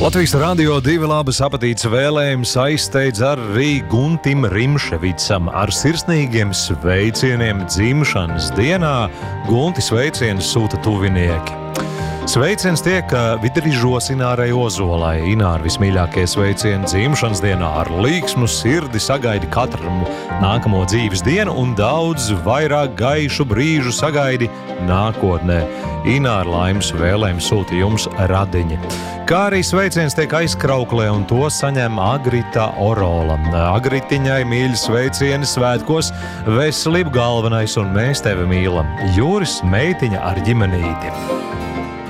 Latvijas Radio 2 labas apetītes vēlējums aizsteidz arī Guntim Rimševicam ar sirsnīgiem sveicieniem dzimšanas dienā. Gunti sveicienus sūta tuvinieki. Sveiciens tiek Vidrižos Inārai Ozolai. Ināra vismīļākie sveicieni dzimšanas dienā ar līksmu sirdi sagaidi katram nākamo dzīves dienu un daudz vairāk gaišu brīžu sagaidi nākotnē. Ināra laimes vēlējums sūta jums radiņi. Kā arī sveiciens tiek aizkrauklē un to saņem Agrita Orola. Agritiņai mīļi sveicieni svētkos, veselību galvenais un mēs tevi mīlam. Jūris meitiņa ar ģimenīti.